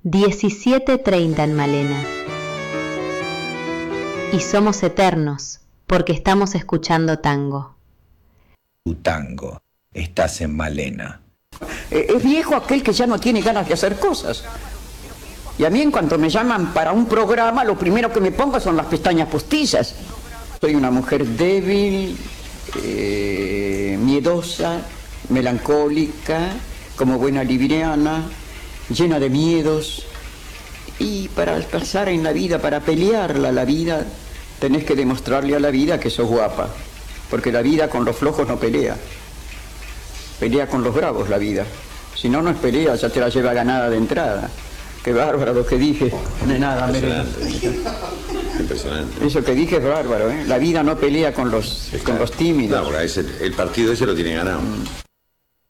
17:30 en Malena. Y somos eternos, porque estamos escuchando tango. Tu tango, estás en Malena. Es viejo aquel que ya no tiene ganas de hacer cosas. Y a mí en cuanto me llaman para un programa, lo primero que me pongo son las pestañas postizas. Soy una mujer débil, miedosa, melancólica, como buena libriana, llena de miedos. Y para pasar en la vida, para pelearla la vida, tenés que demostrarle a la vida que sos guapa. Porque la vida con los flojos no pelea. Pelea con los bravos la vida. Si no, no es pelea, ya te la lleva ganada de entrada. Qué bárbaro lo que dije. No es nada, Impresionante. Eso que dije es bárbaro, ¿eh? La vida no pelea con los tímidos. No, porque el partido ese lo tiene ganado.